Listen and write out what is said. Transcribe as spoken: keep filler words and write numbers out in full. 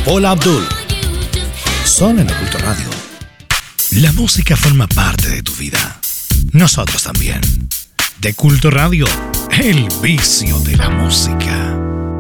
Paula Abdul. Solo en Oculto Radio. La música forma parte de tu vida. Nosotros también. De Culto Radio, el vicio de la música.